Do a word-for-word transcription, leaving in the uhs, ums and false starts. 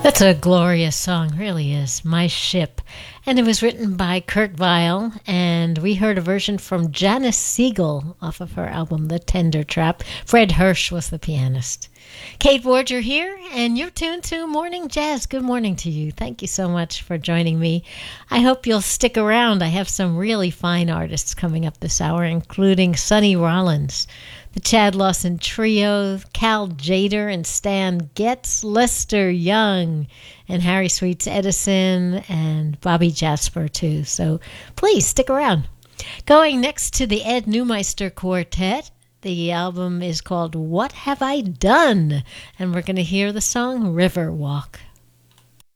That's a glorious song, really is. My Ship. And it was written by Kurt Weill, and we heard a version from Janice Siegel off of her album, The Tender Trap. Fred Hirsch was the pianist. Kate Borger here, and you're tuned to Morning Jazz. Good morning to you. Thank you so much for joining me. I hope you'll stick around. I have some really fine artists coming up this hour, including Sonny Rollins, the Chad Lawson Trio, Cal Jader and Stan Getz, Lester Young, and Harry Sweets Edison, and Bobby Jasper, too. So please stick around. Going next to the Ed Neumeister Quartet. The album is called What Have I Done? And we're going to hear the song Riverwalk.